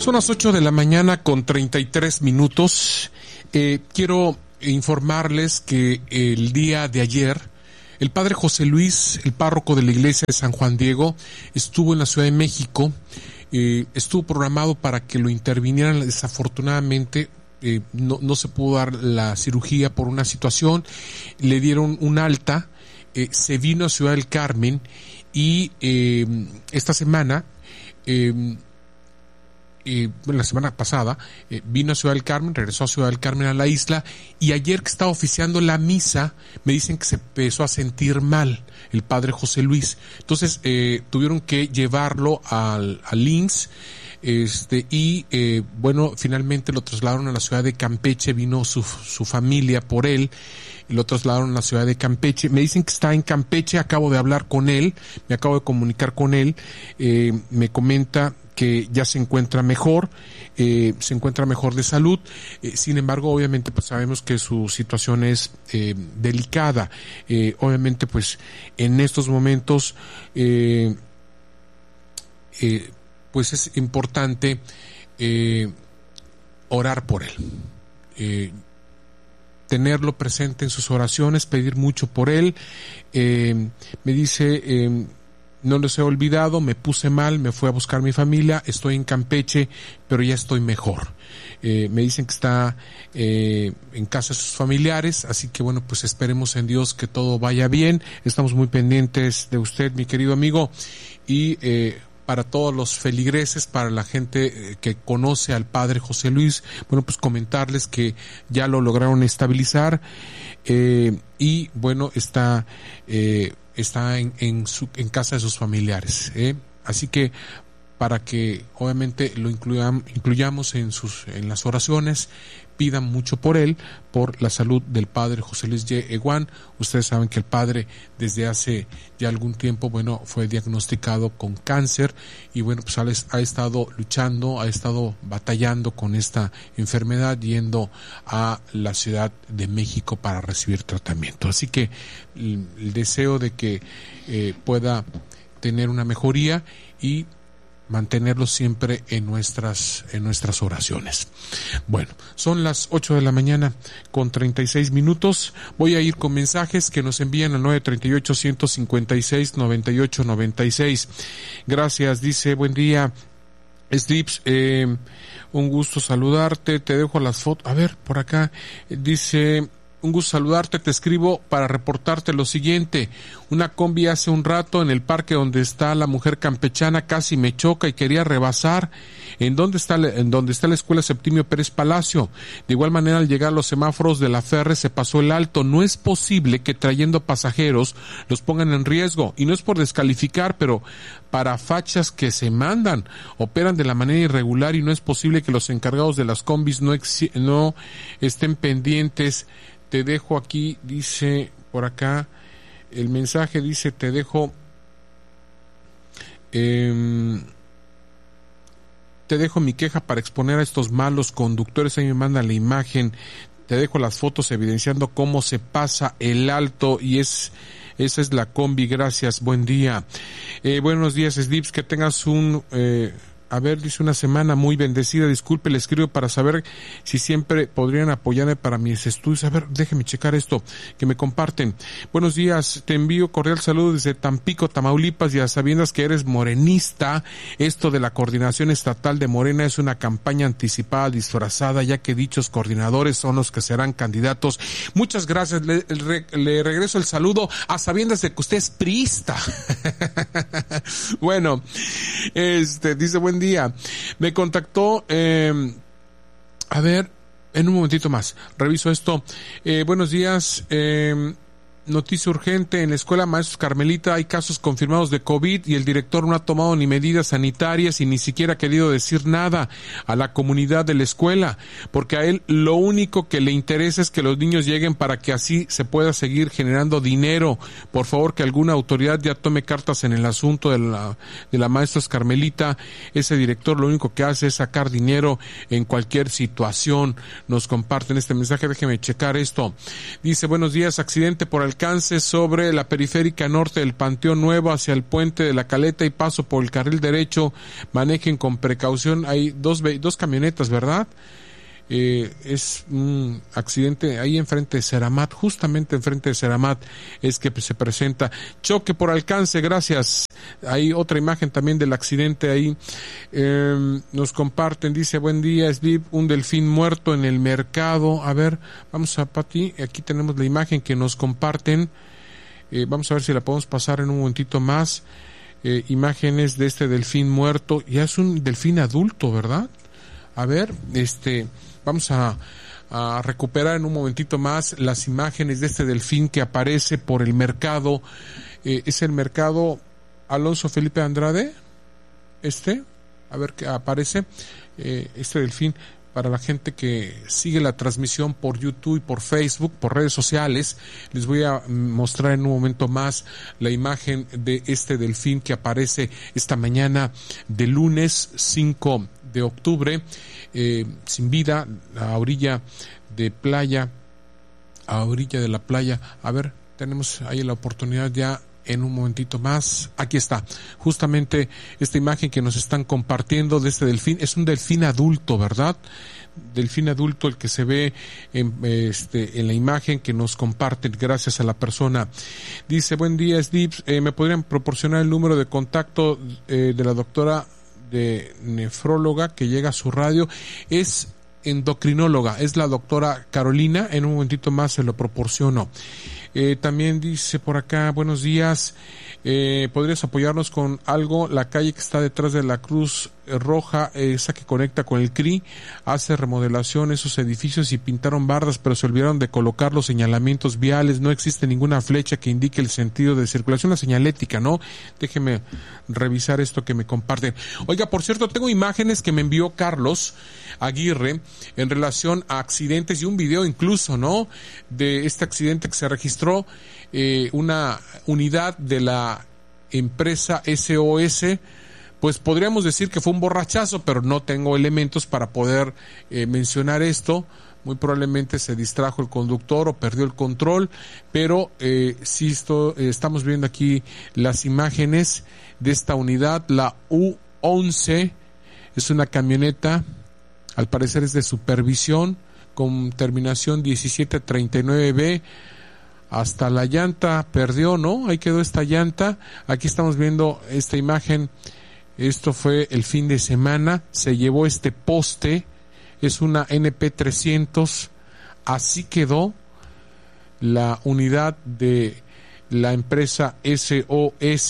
Son las 8 de la mañana con 33 minutos. Quiero informarles que el día de ayer, el padre José Luis, el párroco de la iglesia de San Juan Diego, estuvo en la Ciudad de México. Estuvo programado para que lo intervinieran. Desafortunadamente no se pudo dar la cirugía por una situación. Le dieron un alta. Se vino a Ciudad del Carmen y esta semana, la semana pasada, vino a Ciudad del Carmen, regresó a Ciudad del Carmen, a la isla, y ayer que estaba oficiando la misa, me dicen que se empezó a sentir mal el padre José Luis. Entonces tuvieron que llevarlo al IMSS, bueno, finalmente lo trasladaron a la ciudad de Campeche. Vino su familia por él y lo trasladaron a la ciudad de Campeche. Me dicen que está en Campeche, acabo de hablar con él, me acabo de comunicar con él, me comenta que ya se encuentra mejor de salud. Sin embargo, obviamente, pues sabemos que su situación es delicada. Obviamente, pues en estos momentos, pues es importante orar por él, tenerlo presente en sus oraciones, pedir mucho por él. Me dice, no los he olvidado, me puse mal, me fui a buscar mi familia, estoy en Campeche, pero ya estoy mejor. Me dicen que está en casa de sus familiares, así que bueno, pues esperemos en Dios que todo vaya bien. Estamos muy pendientes de usted, mi querido amigo, y para todos los feligreses, para la gente que conoce al padre José Luis, bueno, pues comentarles que ya lo lograron estabilizar, y bueno, está en casa de sus familiares, así que para que obviamente lo incluyamos en las oraciones, pidan mucho por él, por la salud del padre José Luis Y. Eguán. Ustedes saben que el padre desde hace ya algún tiempo, bueno, fue diagnosticado con cáncer y bueno, pues ha estado luchando, ha estado batallando con esta enfermedad, yendo a la Ciudad de México para recibir tratamiento. Así que el deseo de que pueda tener una mejoría y mantenerlo siempre en nuestras oraciones. Bueno, son las 8 de la mañana con 36 minutos. Voy a ir con mensajes que nos envían al 938-156-9896. Gracias, dice, buen día, Slips, un gusto saludarte, te dejo las fotos. A ver, por acá, dice, un gusto saludarte, te escribo para reportarte lo siguiente. Una combi hace un rato en el parque donde está la mujer campechana casi me choca y quería rebasar en donde está la escuela Septimio Pérez Palacio. De igual manera, al llegar a los semáforos de la Ferre se pasó el alto. No es posible que trayendo pasajeros los pongan en riesgo, y no es por descalificar, pero para fachas que se mandan, operan de la manera irregular y no es posible que los encargados de las combis no estén pendientes. Te dejo aquí, dice por acá, el mensaje dice, te dejo mi queja para exponer a estos malos conductores. Ahí me mandan la imagen, te dejo las fotos evidenciando cómo se pasa el alto y esa es la combi. Gracias, buen día. Buenos días, Slips, que tengas dice una semana muy bendecida. Disculpe, le escribo para saber si siempre podrían apoyarme para mis estudios. A ver, déjeme checar esto que me comparten. Buenos días, te envío cordial saludo desde Tampico, Tamaulipas, y a sabiendas que eres morenista, esto de la coordinación estatal de Morena es una campaña anticipada disfrazada, ya que dichos coordinadores son los que serán candidatos. Muchas gracias, le regreso el saludo a sabiendas de que usted es priista. Bueno, dice, buen día. Me contactó, a ver, en un momentito más, reviso esto. Buenos días, noticia urgente, en la Escuela Maestros Carmelita hay casos confirmados de COVID y el director no ha tomado ni medidas sanitarias y ni siquiera ha querido decir nada a la comunidad de la escuela, porque a él lo único que le interesa es que los niños lleguen para que así se pueda seguir generando dinero. Por favor, que alguna autoridad ya tome cartas en el asunto de la Maestros Carmelita. Ese director lo único que hace es sacar dinero en cualquier situación. Nos comparten este mensaje, déjeme checar esto. Dice, buenos días, accidente por el alcance sobre la periférica norte del Panteón Nuevo hacia el puente de la Caleta y paso por el carril derecho. Manejen con precaución. Hay dos camionetas, ¿verdad? Es un accidente ahí enfrente de Seramat, justamente enfrente de Seramat es que se presenta choque por alcance. Gracias. Hay otra imagen también del accidente ahí. Nos comparten, dice: buen día, Slip, un delfín muerto en el mercado. A ver, vamos a Pati, aquí tenemos la imagen que nos comparten. Vamos a ver si la podemos pasar en un momentito más. Imágenes de este delfín muerto. Ya es un delfín adulto, ¿verdad? A ver, vamos a recuperar en un momentito más las imágenes de este delfín que aparece por el mercado. Es el mercado Alonso Felipe Andrade. A ver qué aparece. Este delfín, para la gente que sigue la transmisión por YouTube y por Facebook, por redes sociales, les voy a mostrar en un momento más la imagen de este delfín que aparece esta mañana de lunes 5 de octubre, sin vida, a orilla de la playa. A ver, tenemos ahí la oportunidad ya en un momentito más. Aquí está, justamente esta imagen que nos están compartiendo de este delfín. Es un delfín adulto, ¿verdad? Delfín adulto el que se ve en la imagen que nos comparten, gracias a la persona. Dice: buen día, Slips, ¿me podrían proporcionar el número de contacto de la doctora de nefróloga que llega a su radio? Es endocrinóloga, es la doctora Carolina. En un momentito más se lo proporciono. También dice por acá: buenos días, ¿podrías apoyarnos con algo? La calle que está detrás de la Cruz Roja, esa que conecta con el CRI, hace remodelación esos edificios y pintaron bardas, pero se olvidaron de colocar los señalamientos viales. No existe ninguna flecha que indique el sentido de circulación, la señalética, ¿no? Déjeme revisar esto que me comparten. Oiga, por cierto, tengo imágenes que me envió Carlos Aguirre en relación a accidentes y un video incluso, ¿no? De este accidente que se registró, una unidad de la empresa SOS. Pues podríamos decir que fue un borrachazo, pero no tengo elementos para poder mencionar esto. Muy probablemente se distrajo el conductor o perdió el control, pero sí estamos viendo aquí las imágenes de esta unidad, la U11. Es una camioneta, al parecer es de supervisión, con terminación 1739B. Hasta la llanta perdió, ¿no? Ahí quedó esta llanta. Aquí estamos viendo esta imagen. Esto fue el fin de semana. Se llevó este poste. Es una NP300. Así quedó la unidad de la empresa SOS.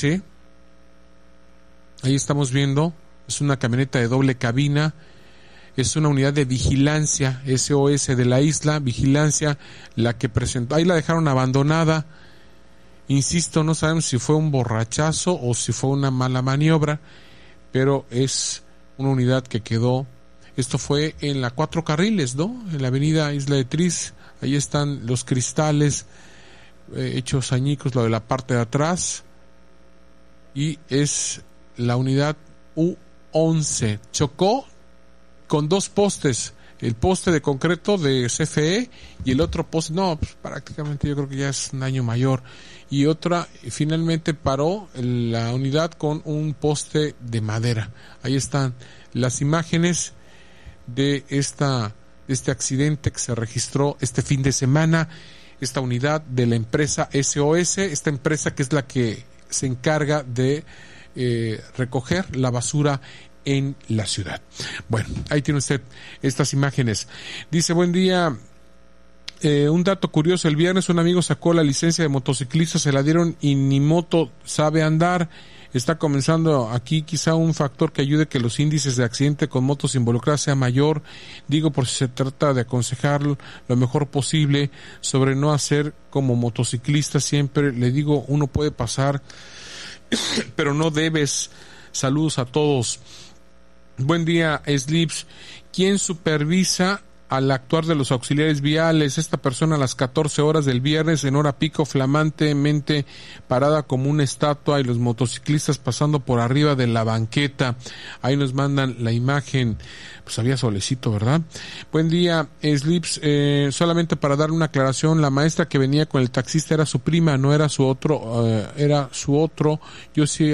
Ahí estamos viendo. Es una camioneta de doble cabina. Es una unidad de vigilancia SOS de la isla. Vigilancia la que presentó. Ahí la dejaron abandonada. Insisto, no sabemos si fue un borrachazo o si fue una mala maniobra, pero es una unidad que quedó. Esto fue en la 4 Carriles, ¿no? En la avenida Isla de Tris. Ahí están los cristales hechos añicos, lo de la parte de atrás. Y es la unidad U11. Chocó con dos postes. El poste de concreto de CFE y el otro poste, no, pues prácticamente yo creo que ya es un año mayor. Y otra, finalmente paró la unidad con un poste de madera. Ahí están las imágenes de este accidente que se registró este fin de semana. Esta unidad de la empresa SOS, esta empresa que es la que se encarga de recoger la basura en la ciudad. Bueno, ahí tiene usted estas imágenes. Dice: buen día, un dato curioso: el viernes un amigo sacó la licencia de motociclista, se la dieron y ni moto sabe andar. Está comenzando aquí quizá un factor que ayude que los índices de accidente con motos involucradas sea mayor. Digo, por si se trata de aconsejar lo mejor posible sobre no hacer como motociclista. Siempre le digo, uno puede pasar, pero no debes. Saludos a todos. Buen día, Slips. ¿Quién supervisa al actuar de los auxiliares viales. Esta persona a las 14 horas del viernes, en hora pico, flamantemente parada como una estatua y los motociclistas pasando por arriba de la banqueta. Ahí nos mandan la imagen. Pues había solecito, ¿verdad? Buen día, Slips. Solamente para dar una aclaración, la maestra que venía con el taxista era su prima, no era su otro, era su otro. Yo sí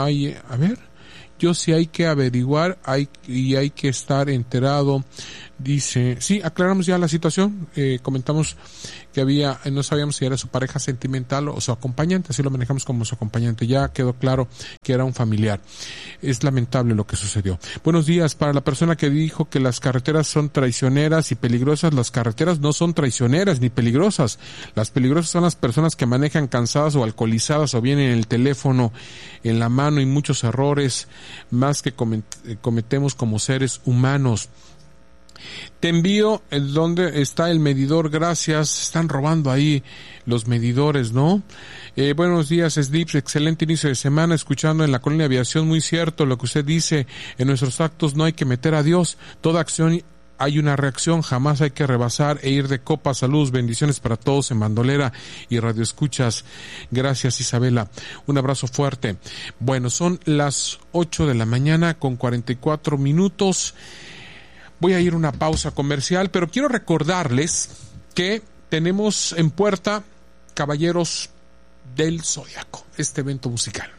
hay que averiguar, hay que estar enterado. Dice, sí, aclaramos ya la situación, comentamos que no sabíamos si era su pareja sentimental o su acompañante, así lo manejamos como su acompañante, ya quedó claro que era un familiar. Es lamentable lo que sucedió. Buenos días, para la persona que dijo que las carreteras son traicioneras y peligrosas, las carreteras no son traicioneras ni peligrosas. Las peligrosas son las personas que manejan cansadas o alcoholizadas o bien en el teléfono en la mano, y muchos errores más que cometemos como seres humanos. Te envío donde está el medidor, gracias. Están robando ahí los medidores, ¿no? Buenos días, Slips, excelente inicio de semana, escuchando en la Colonia Aviación, muy cierto lo que usted dice, en nuestros actos no hay que meter a Dios, toda acción hay una reacción, jamás hay que rebasar e ir de copa. Saludos, bendiciones para todos en Bandolera y Radio Escuchas. Gracias, Isabela. Un abrazo fuerte. Bueno, son las 8 de la mañana con 44 minutos. Voy a ir a una pausa comercial, pero quiero recordarles que tenemos en puerta Caballeros del Zodiaco, este evento musical.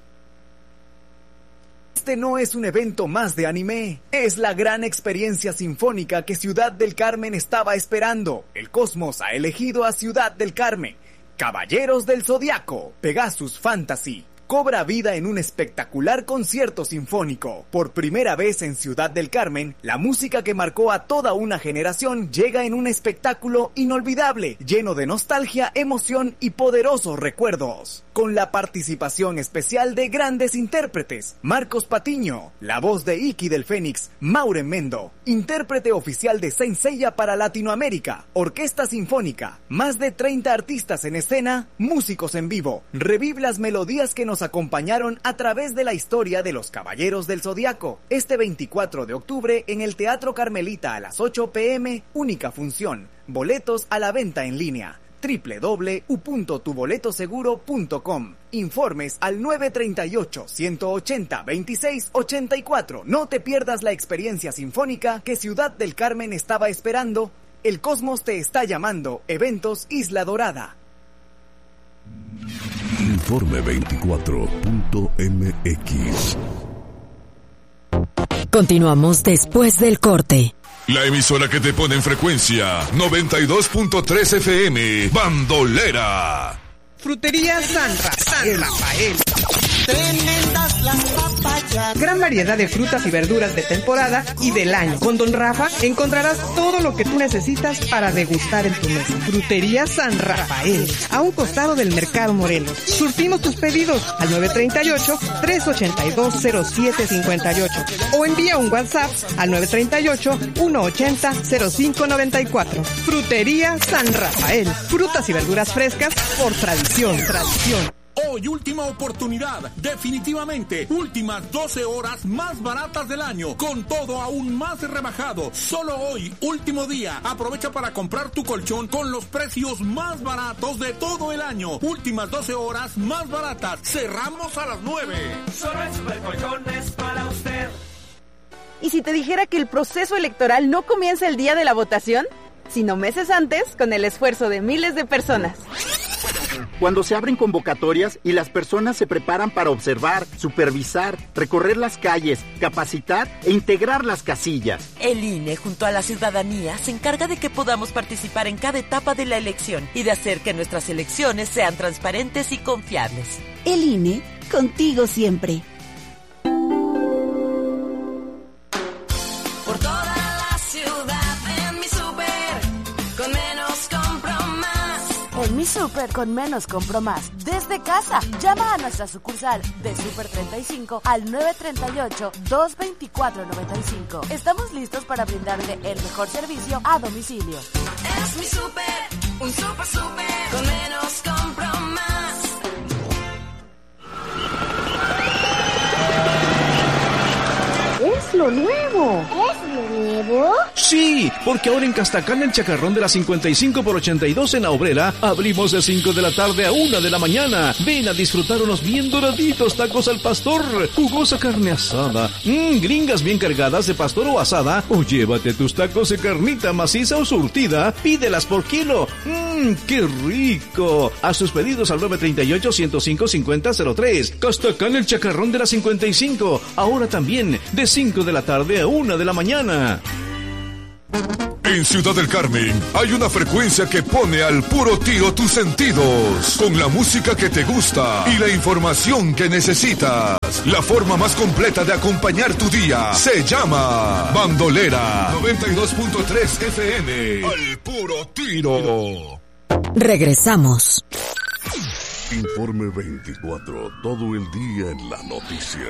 Este no es un evento más de anime, es la gran experiencia sinfónica que Ciudad del Carmen estaba esperando. El Cosmos ha elegido a Ciudad del Carmen. Caballeros del Zodiaco, Pegasus Fantasy. Cobra vida en un espectacular concierto sinfónico. Por primera vez en Ciudad del Carmen, la música que marcó a toda una generación llega en un espectáculo inolvidable, lleno de nostalgia, emoción y poderosos recuerdos. Con la participación especial de grandes intérpretes: Marcos Patiño, la voz de Iki del Fénix, Mauren Mendo, intérprete oficial de Saint Seiya para Latinoamérica, Orquesta Sinfónica, más de 30 artistas en escena, músicos en vivo. Revive las melodías que nos acompañaron a través de la historia de los Caballeros del Zodiaco. Este 24 de octubre en el Teatro Carmelita a las 8 p.m, única función. Boletos a la venta en línea. www.tuboletoseguro.com. Informes al 938-180-2684. No te pierdas la experiencia sinfónica que Ciudad del Carmen estaba esperando. El Cosmos te está llamando. Eventos Isla Dorada. Informe 24.mx. Continuamos después del corte. La emisora que te pone en frecuencia 92.3 FM, Bandolera. Frutería San Rafael. Tremendas las papayas. Gran variedad de frutas y verduras de temporada y del año. Con Don Rafa encontrarás todo lo que tú necesitas para degustar en tu mesa. Frutería San Rafael, a un costado del Mercado Morelos. Surtimos tus pedidos al 938-382-0758 o envía un WhatsApp al 938-180-0594. Frutería San Rafael, frutas y verduras frescas por tradición. Hoy última oportunidad, definitivamente, últimas 12 horas más baratas del año, con todo aún más rebajado. Solo hoy, último día, aprovecha para comprar tu colchón con los precios más baratos de todo el año. Últimas 12 horas más baratas, cerramos a las 9. Solo el Supercolchón es para usted. ¿Y si te dijera que el proceso electoral no comienza el día de la votación, sino meses antes, con el esfuerzo de miles de personas? Cuando se abren convocatorias y las personas se preparan para observar, supervisar, recorrer las calles, capacitar e integrar las casillas. El INE, junto a la ciudadanía, se encarga de que podamos participar en cada etapa de la elección y de hacer que nuestras elecciones sean transparentes y confiables. El INE, contigo siempre. Por toda la ciudad en mi súper, con menos compro más. En mi súper con menos compro más. Desde casa, llama a nuestra sucursal de Super 35 al 938-224-95. Estamos listos para brindarte el mejor servicio a domicilio. Es mi súper, un súper, con menos compro más. Es lo nuevo. Es ¿Nuevo? Sí, porque ahora en Castacán, el chacarrón de la 55 por 82 en La Obrera, abrimos de 5 de la tarde a 1 de la mañana. Ven a disfrutar unos bien doraditos tacos al pastor, jugosa carne asada, gringas bien cargadas de pastor o asada, o llévate tus tacos de carnita maciza o surtida, pídelas por kilo. ¡Qué rico! Haz tus pedidos al 938-105-5003. Castacán, el chacarrón de la 55, ahora también de 5 de la tarde a 1 de la mañana. En Ciudad del Carmen hay una frecuencia que pone al puro tiro tus sentidos, con la música que te gusta y la información que necesitas. La forma más completa de acompañar tu día se llama Bandolera 92.3 FM. Al puro tiro. Regresamos. Informe 24, todo el día en la noticia.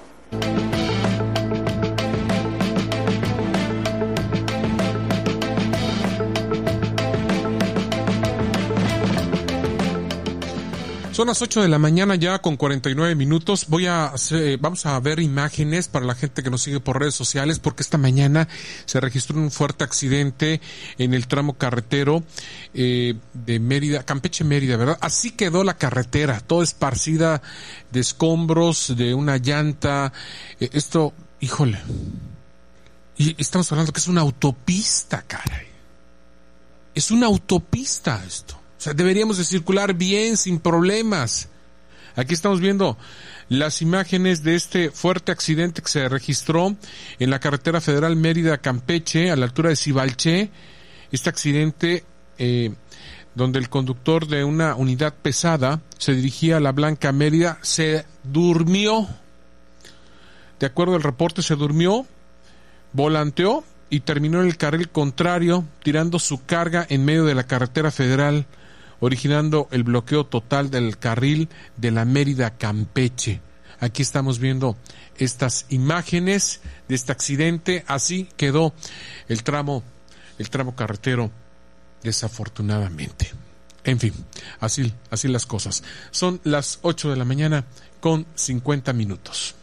Son las 8 de la mañana ya con 49 minutos. Vamos a ver imágenes para la gente que nos sigue por redes sociales, porque esta mañana se registró un fuerte accidente en el tramo carretero de Mérida, Campeche-Mérida, ¿verdad? Así quedó la carretera, toda esparcida de escombros, de una llanta. Esto, híjole. Y estamos hablando que es una autopista, caray. Es una autopista esto. O sea, deberíamos de circular bien, sin problemas. Aquí estamos viendo las imágenes de este fuerte accidente que se registró en la carretera federal Mérida-Campeche, a la altura de Cibalché. Este accidente donde el conductor de una unidad pesada se dirigía a la Blanca Mérida, se durmió. De acuerdo al reporte, se durmió, volanteó y terminó en el carril contrario, tirando su carga en medio de la carretera federal, originando el bloqueo total del carril de la Mérida-Campeche. Aquí estamos viendo estas imágenes de este accidente. Así quedó el tramo carretero, desafortunadamente. En fin, así las cosas. Son las 8 de la mañana con 50 minutos.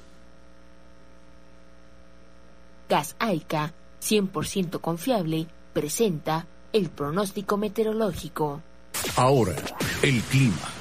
Gas Aica, 100% confiable, presenta el pronóstico meteorológico. Ahora, el clima.